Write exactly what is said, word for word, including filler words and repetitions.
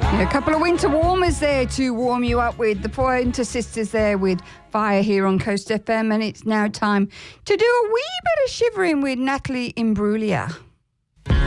A couple of winter warmers there to warm you up with. The Pointer Sisters there with Fire here on Coast F M, and it's now time to do a wee bit of shivering with Natalie Imbruglia.